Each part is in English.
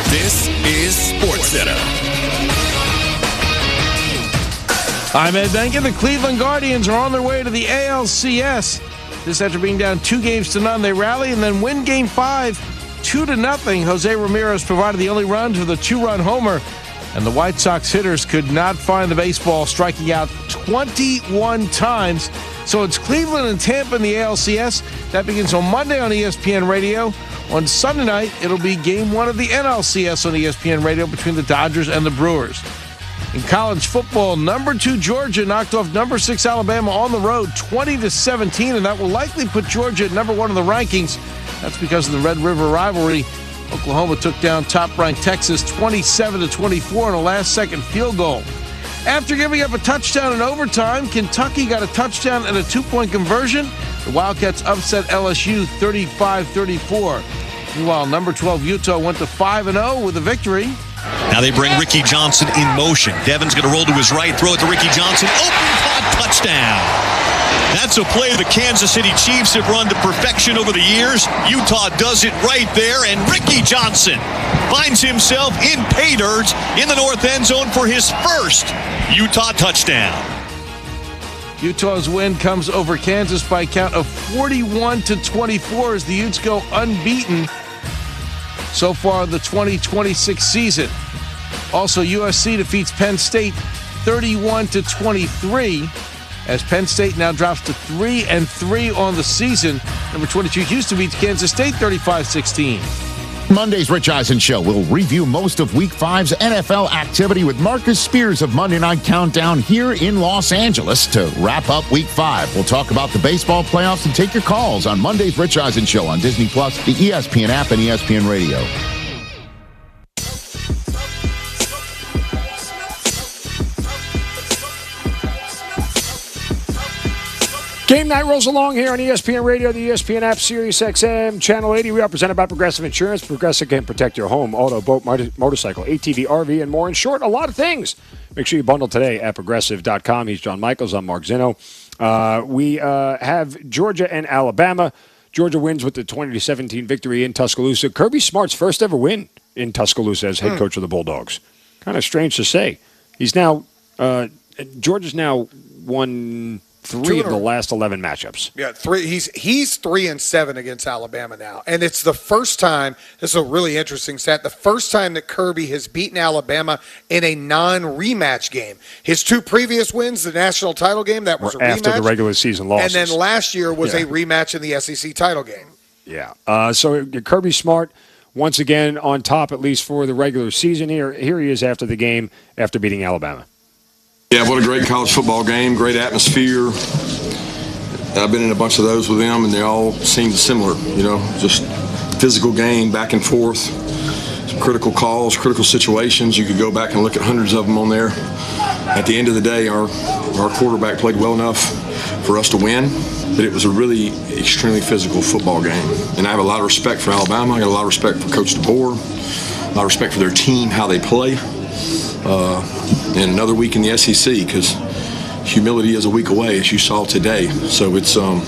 This is SportsCenter. I'm Ed Benkin. The Cleveland Guardians are on their way to the ALCS. This after being down 2-0, they rally and then win Game 5, 2-0. Jose Ramirez provided the only runs with a 2-run homer, and the White Sox hitters could not find the baseball, striking out 21 times. So it's Cleveland and Tampa in the ALCS. That begins on Monday on ESPN Radio. On Sunday night, it'll be Game 1 of the NLCS on ESPN Radio between the Dodgers and the Brewers. In college football, number 2 Georgia knocked off number 6 Alabama on the road 20-17, and that will likely put Georgia at number 1 in the rankings. That's because of the Red River rivalry. Oklahoma took down top-ranked Texas 27-24 on a last-second field goal. After giving up a touchdown in overtime, Kentucky got a touchdown and a 2-point conversion. The Wildcats upset LSU 35-34. Meanwhile, number 12 Utah went to 5-0 with a victory. Now they bring Ricky Johnson in motion. Devin's going to roll to his right, throw it to Ricky Johnson. Open caught, touchdown. That's a play the Kansas City Chiefs have run to perfection over the years. Utah does it right there, and Ricky Johnson finds himself in pay dirt in the north end zone for his first Utah touchdown. Utah's win comes over Kansas by a count of 41-24 as the Utes go unbeaten so far the 2026 season. Also, USC defeats Penn State 31-23 as Penn State now drops to 3-3 on the season. Number 22 Houston beats Kansas State 35-16. Monday's Rich Eisen Show will review most of Week 5's NFL activity with Marcus Spears of Monday Night Countdown here in Los Angeles to wrap up Week 5. We'll talk about the baseball playoffs and take your calls on Monday's Rich Eisen Show on Disney+, the ESPN app, and ESPN Radio. Game night rolls along here on ESPN Radio, the ESPN app, Sirius XM, Channel 80. We are presented by Progressive Insurance. Progressive can protect your home, auto, boat, motorcycle, ATV, RV, and more. In short, a lot of things. Make sure you bundle today at Progressive.com. He's John Michaels. I'm Mark Zinno. We have Georgia and Alabama. Georgia wins with the 20-17 victory in Tuscaloosa. Kirby Smart's first ever win in Tuscaloosa as head coach of the Bulldogs. Kind of strange to say. He's now Georgia's now won 3 of the last 11 matchups. Yeah, 3. He's 3-7 against Alabama now, and it's the first time. This is a really interesting stat. The first time that Kirby has beaten Alabama in a non-rematch game. His 2 previous wins, the national title game, that was a rematch after the regular season losses, and then last year was a rematch in the SEC title game. Yeah. So Kirby Smart once again on top, at least for the regular season. Here he is after the game, after beating Alabama. Yeah, what a great college football game, great atmosphere. I've been in a bunch of those with them, and they all seemed similar, just physical game, back and forth, some critical calls, critical situations. You could go back and look at hundreds of them on there. At the end of the day, our quarterback played well enough for us to win, but it was a really extremely physical football game. And I have a lot of respect for Alabama. I got a lot of respect for Coach DeBoer, a lot of respect for their team, how they play. And another week in the SEC, because humility is a week away, as you saw today. So it's going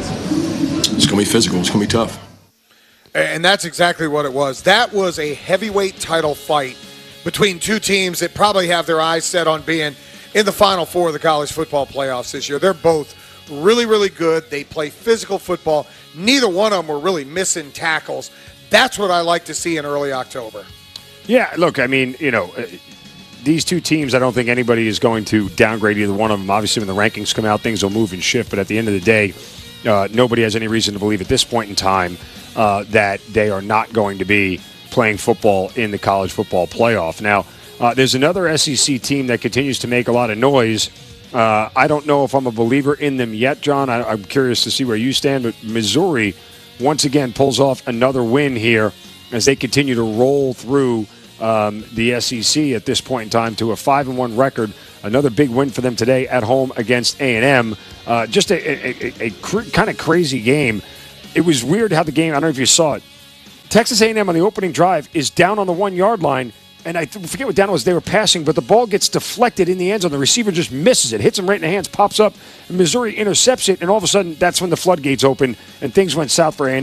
to be physical. It's going to be tough. And that's exactly what it was. That was a heavyweight title fight between 2 teams that probably have their eyes set on being in the Final Four of the college football playoffs this year. They're both really, really good. They play physical football. Neither one of them were really missing tackles. That's what I like to see in early October. Yeah, look, I mean, these 2 teams, I don't think anybody is going to downgrade either one of them. Obviously, when the rankings come out, things will move and shift. But at the end of the day, nobody has any reason to believe at this point in time that they are not going to be playing football in the college football playoff. Now, there's another SEC team that continues to make a lot of noise. I don't know if I'm a believer in them yet, John. I'm curious to see where you stand. But Missouri, once again, pulls off another win here as they continue to roll through the SEC at this point in time to a 5-1 record. Another big win for them today at home against A&M. Just a kind of crazy game. It was weird how the game, I don't know if you saw it. Texas A&M on the opening drive is down on the 1-yard line, and I forget what down it was they were passing, but the ball gets deflected in the end zone. The receiver just misses it, hits him right in the hands, pops up, and Missouri intercepts it, and all of a sudden that's when the floodgates open and things went south for A&M.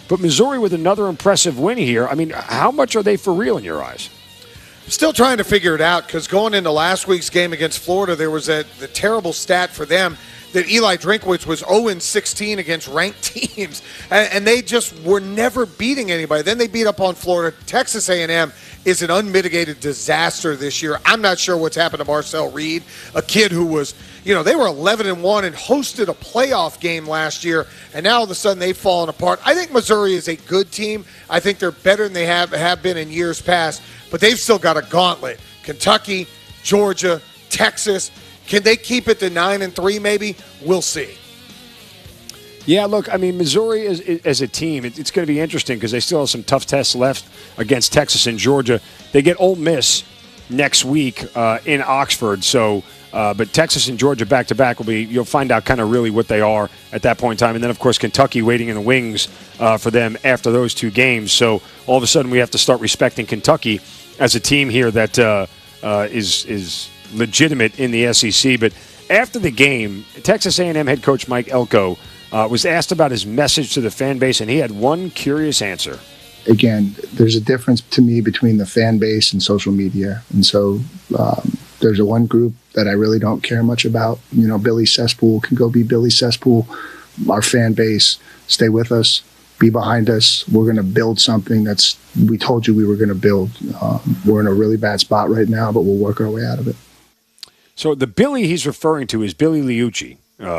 But Missouri with another impressive win here. I mean, how much are they for real in your eyes? Still trying to figure it out because going into last week's game against Florida, there was the terrible stat for them that Eli Drinkwitz was 0-16 against ranked teams, and they just were never beating anybody. Then they beat up on Florida. Texas A&M is an unmitigated disaster this year. I'm not sure what's happened to Marcel Reed, a kid who was, they were 11-1 and hosted a playoff game last year, and now all of a sudden they've fallen apart. I think Missouri is a good team. I think they're better than they have been in years past, but they've still got a gauntlet. Kentucky, Georgia, Texas. Can they keep it to 9-3 maybe? We'll see. Yeah, look, I mean, Missouri as a team, it's going to be interesting because they still have some tough tests left against Texas and Georgia. They get Ole Miss next week in Oxford. So, but Texas and Georgia back-to-back you'll find out kind of really what they are at that point in time. And then, of course, Kentucky waiting in the wings for them after those two games. So all of a sudden we have to start respecting Kentucky as a team here that is legitimate in the SEC. But after the game, Texas A&M head coach Mike Elko was asked about his message to the fan base, and he had one curious answer. Again, there's a difference to me between the fan base and social media. And so there's one group that I really don't care much about. Billy Cesspool can go be Billy Cesspool. Our fan base, stay with us, be behind us. We're going to build something we told you we were going to build. We're in a really bad spot right now, but we'll work our way out of it. So the Billy he's referring to is Billy Liucci.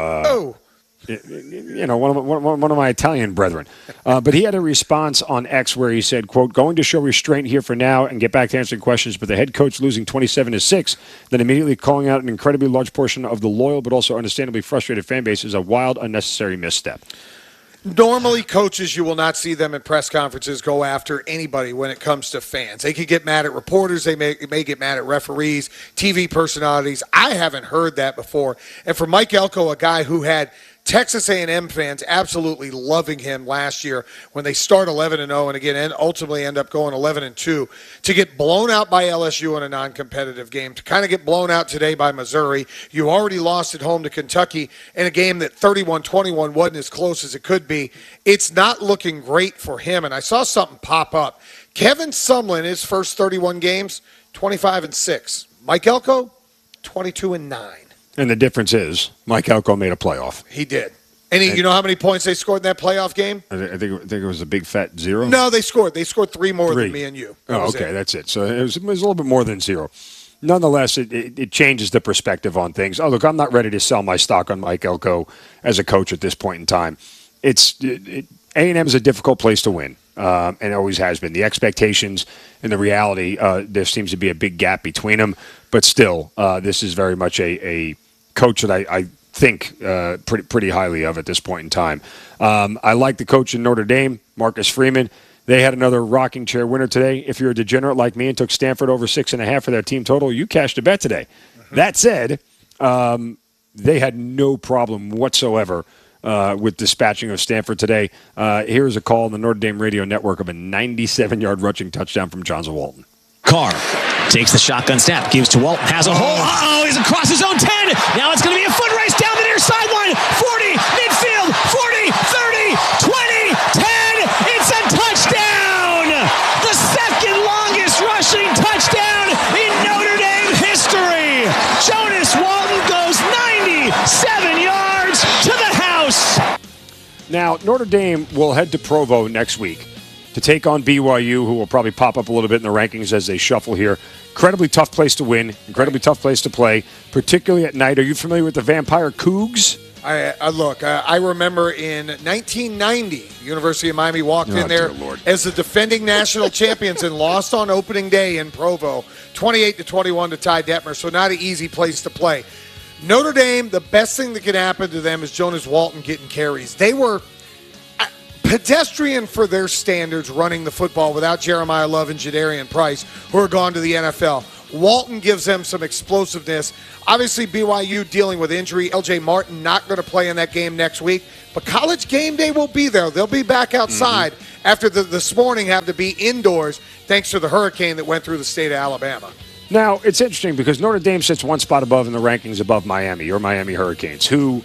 One of my Italian brethren. But he had a response on X where he said, quote, going to show restraint here for now and get back to answering questions, but the head coach losing 27-6, then immediately calling out an incredibly large portion of the loyal but also understandably frustrated fan base is a wild, unnecessary misstep. Normally, coaches, you will not see them in press conferences go after anybody when it comes to fans. They could get mad at reporters. They may get mad at referees, TV personalities. I haven't heard that before. And for Mike Elko, a guy who had Texas A&M fans absolutely loving him last year when they start 11-0 and again ultimately end up going 11-2, to get blown out by LSU in a non-competitive game, to kind of get blown out today by Missouri. You already lost at home to Kentucky in a game that 31-21 wasn't as close as it could be. It's not looking great for him, and I saw something pop up. Kevin Sumlin, his first 31 games, 25-6. Mike Elko, 22-9. And the difference is Mike Elko made a playoff. He did. And you know how many points they scored in that playoff game? I think it was a big fat 0. No, they scored. They scored 3 more than me and you. That's it. So it was a little bit more than 0. Nonetheless, it changes the perspective on things. Oh, look, I'm not ready to sell my stock on Mike Elko as a coach at this point in time. A&M is a difficult place to win, and it always has been. The expectations and the reality, there seems to be a big gap between them. But still, this is very much a coach that I think pretty highly of at this point in time. I like the coach in Notre Dame, Marcus Freeman. They had another rocking chair winner today. If you're a degenerate like me and took Stanford over 6.5 for their team total, you cashed a bet today. Mm-hmm. That said, they had no problem whatsoever with dispatching of Stanford today. Here's a call on the Notre Dame radio network of a 97-yard rushing touchdown from Johnson Walton. Carr takes the shotgun snap, gives to Walton, has a hole. He's across his own 10. Now it's going to be a foot race down the near sideline. 40, midfield, 40, 30, 20, 10. It's a touchdown! The second longest rushing touchdown in Notre Dame history. Jonas Walton goes 97 yards to the house. Now, Notre Dame will head to Provo next week to take on BYU, who will probably pop up a little bit in the rankings as they shuffle here. Incredibly tough place to win, incredibly tough place to play, particularly at night. Are you familiar with the Vampire Cougs? I remember in 1990, University of Miami walked in there as the defending national champions and lost on opening day in Provo, 28-21 to Ty Detmer, so not an easy place to play. Notre Dame, the best thing that could happen to them is Jonas Walton getting carries. They were pedestrian for their standards running the football without Jeremiah Love and Jadarian Price, who are gone to the NFL. Walton gives them some explosiveness. Obviously, BYU dealing with injury. L.J. Martin not going to play in that game next week. But College Game Day will be there. They'll be back outside after this morning have to be indoors thanks to the hurricane that went through the state of Alabama. Now, it's interesting because Notre Dame sits one spot above in the rankings above Miami, your Miami Hurricanes, who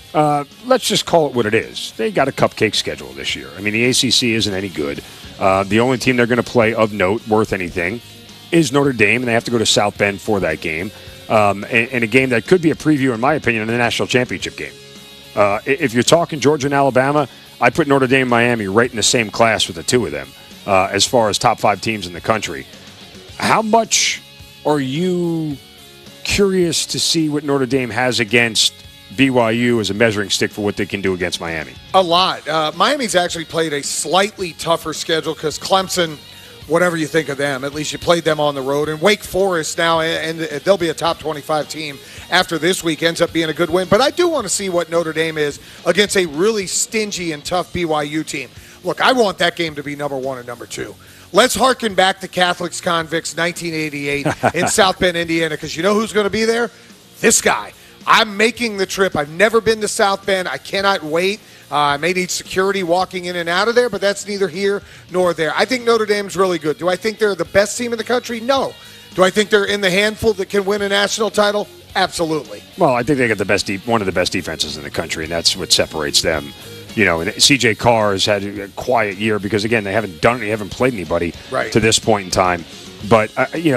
let's just call it what it is. They got a cupcake schedule this year. I mean, the ACC isn't any good. The only team they're going to play of note, worth anything, is Notre Dame, and they have to go to South Bend for that game. And a game that could be a preview, in my opinion, of the national championship game. If you're talking Georgia and Alabama, I put Notre Dame and Miami right in the same class with the two of them as far as top 5 teams in the country. How much are you curious to see what Notre Dame has against BYU as a measuring stick for what they can do against Miami? A lot. Miami's actually played a slightly tougher schedule because Clemson, whatever you think of them, at least you played them on the road. And Wake Forest now, and they'll be a top 25 team after this week, ends up being a good win. But I do want to see what Notre Dame is against a really stingy and tough BYU team. Look, I want that game to be number 1 and number 2. Let's harken back to Catholics Convicts 1988 in South Bend, Indiana, because you know who's going to be there? This guy. I'm making the trip. I've never been to South Bend. I cannot wait. I may need security walking in and out of there, but that's neither here nor there. I think Notre Dame's really good. Do I think they're the best team in the country? No. Do I think they're in the handful that can win a national title? Absolutely. Well, I think they got one of the best defenses in the country, and that's what separates them. You know, and C.J. Carr has had a quiet year because, again, they haven't played anybody to this point in time. But,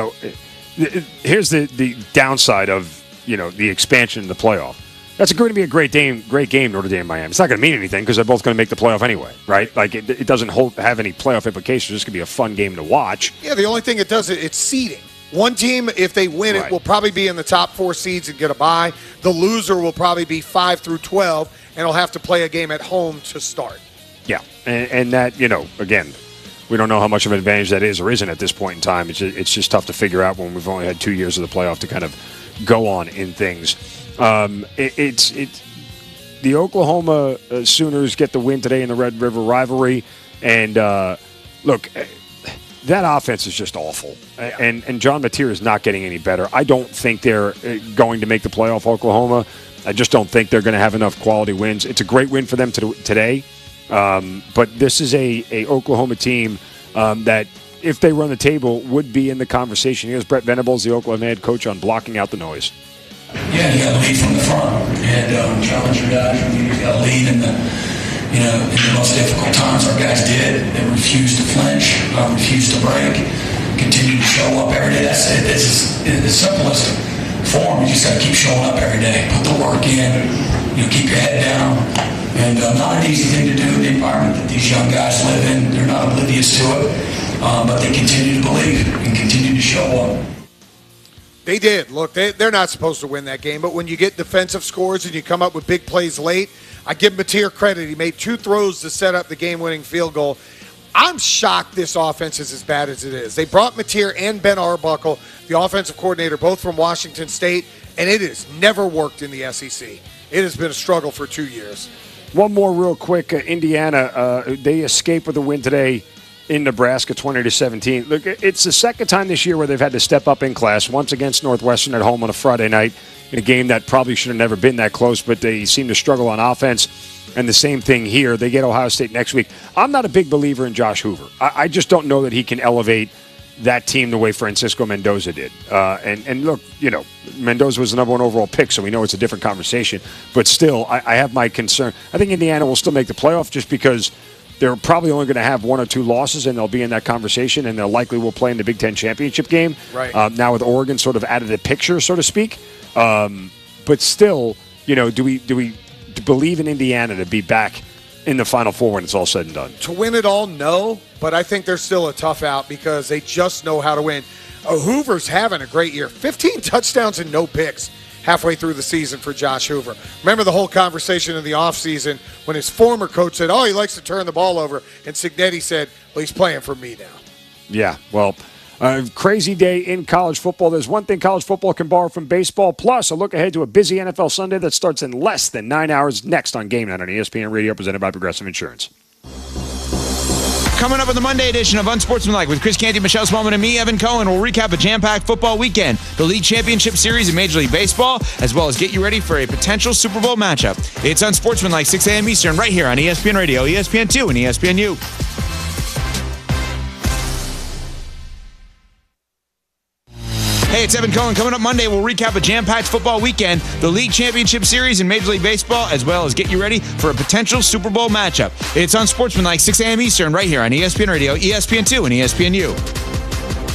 here's the downside of, the expansion in the playoff. That's going to be a great game, Notre Dame, Miami. It's not going to mean anything because they're both going to make the playoff anyway, right? Like, it doesn't have any playoff implications. It's going to be a fun game to watch. Yeah, the only thing it does, it's seeding. One team, if they win it, will probably be in the top 4 seeds and get a bye. The loser will probably be 5 through 12, and will have to play a game at home to start. Yeah, and that, again, we don't know how much of an advantage that is or isn't at this point in time. It's just tough to figure out when we've only had 2 years of the playoff to kind of go on in things. It's the Oklahoma Sooners get the win today in the Red River rivalry, and look, that offense is just awful, and John Mateer is not getting any better. I don't think they're going to make the playoff, Oklahoma. I just don't think they're going to have enough quality wins. It's a great win for them today, but this is a Oklahoma team that, if they run the table, would be in the conversation. Here's Brett Venables, the Oklahoma head coach, on blocking out the noise. Yeah, you got to lead from the front and challenge your guys. You got to lead in the most difficult times. Our guys did. They refused to flinch, refused to break, continue to show up every day. That's it. It's the simplest form. You just got to keep showing up every day. Put the work in. Keep your head down. And not an easy thing to do in the environment that these young guys live in. They're not oblivious to it, but they continue to believe and continue to show up. They did. Look, they're not supposed to win that game, but when you get defensive scores and you come up with big plays late, I give Mateer credit. He made 2 throws to set up the game-winning field goal. I'm shocked this offense is as bad as it is. They brought Mateer and Ben Arbuckle, the offensive coordinator, both from Washington State, and it has never worked in the SEC. It has been a struggle for 2 years. One more real quick. Indiana, they escaped with a win today in Nebraska, 20-17. Look, it's the second time this year where they've had to step up in class, once against Northwestern at home on a Friday night, in a game that probably should have never been that close, but they seem to struggle on offense. And the same thing here. They get Ohio State next week. I'm not a big believer in Josh Hoover. I just don't know that he can elevate that team the way Francisco Mendoza did. And look, Mendoza was the number 1 overall pick, so we know it's a different conversation. But still, I have my concern. I think Indiana will still make the playoff just because they're probably only going to have 1 or 2 losses, and they'll be in that conversation, and they'll likely will play in the Big Ten championship game. Right. Now with Oregon sort of out of the picture, so to speak. But still, do we believe in Indiana to be back in the Final Four when it's all said and done? To win it all, no, but I think they're still a tough out because they just know how to win. Hoover's having a great year. 15 touchdowns and no picks halfway through the season for Josh Hoover. Remember the whole conversation in the offseason when his former coach said, he likes to turn the ball over, and Cignetti said, well, he's playing for me now. Yeah, well, crazy day in college football. There's one thing college football can borrow from baseball, plus a look ahead to a busy NFL Sunday that starts in less than 9 hours next on Game Night on ESPN Radio, presented by Progressive Insurance. Coming up on the Monday edition of Unsportsmanlike with Chris Canty, Michelle Smallman, and me, Evan Cohen, we'll recap a jam-packed football weekend, the League Championship Series in Major League Baseball, as well as get you ready for a potential Super Bowl matchup. It's Unsportsmanlike, 6 a.m. Eastern, right here on ESPN Radio, ESPN2, and ESPNU. Hey, it's Evan Cohen. Coming up Monday, we'll recap a jam-packed football weekend, the League Championship Series in Major League Baseball, as well as get you ready for a potential Super Bowl matchup. It's Unsportsmanlike, 6 a.m. Eastern, right here on ESPN Radio, ESPN2, and ESPNU.